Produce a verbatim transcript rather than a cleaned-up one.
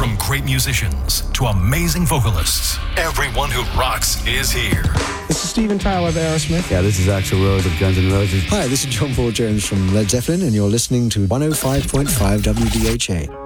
From great musicians to amazing vocalists, everyone who rocks is here. This is Steven Tyler of Aerosmith. Yeah, this is Axl Rose of Guns N' Roses. Hi, this is John Paul Jones from Led Zeppelin, and you're listening to one oh five point five W D H A.